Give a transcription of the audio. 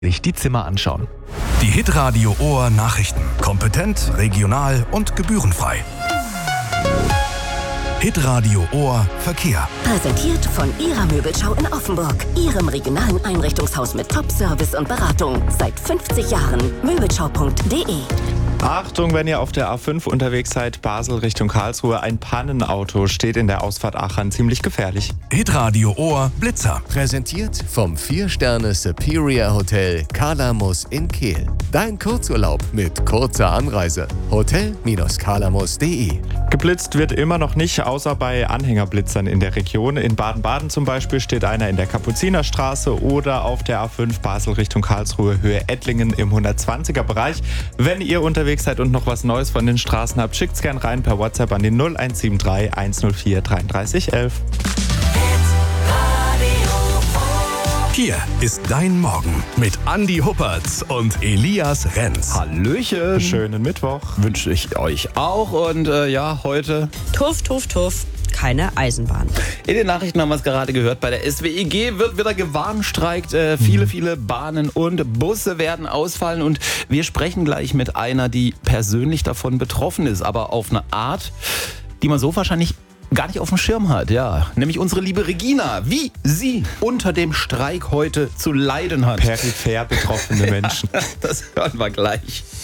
sich die Zimmer anschauen. Die Hitradio Ohr Nachrichten. Kompetent, regional und gebührenfrei. Hitradio Ohr Verkehr. Präsentiert von Ihrer Möbelschau in Offenburg. Ihrem regionalen Einrichtungshaus mit Top-Service und Beratung. Seit 50 Jahren. Möbelschau.de. Achtung, wenn ihr auf der A5 unterwegs seid, Basel Richtung Karlsruhe, ein Pannenauto steht in der Ausfahrt Aachen, ziemlich gefährlich. Hitradio Ohr Blitzer. Präsentiert vom 4-Sterne Superior Hotel Kalamus in Kehl. Dein Kurzurlaub mit kurzer Anreise. Hotel-kalamus.de. Geblitzt wird immer noch nicht, außer bei Anhängerblitzern in der Region. In Baden-Baden zum Beispiel steht einer in der Kapuzinerstraße oder auf der A5 Basel Richtung Karlsruhe, Höhe Ettlingen im 120er Bereich. Wenn ihr unterwegs seid und noch was Neues von den Straßen habt, schickt's gern rein per WhatsApp an die 0173 104 33 11. Hier ist dein Morgen mit Andi Huppertz und Elias Renz. Hallöchen. Schönen Mittwoch. Wünsche ich euch auch. Und heute... Tuff, tuff, tuff. Keine Eisenbahn. In den Nachrichten haben wir es gerade gehört. Bei der SWEG wird wieder gewarnstreikt. Viele Bahnen und Busse werden ausfallen. Und wir sprechen gleich mit einer, die persönlich davon betroffen ist. Aber auf eine Art, die man so wahrscheinlich gar nicht auf dem Schirm hat. Ja, nämlich unsere liebe Regina. Wie sie unter dem Streik heute zu leiden hat. Peripher betroffene Menschen. Das hören wir gleich.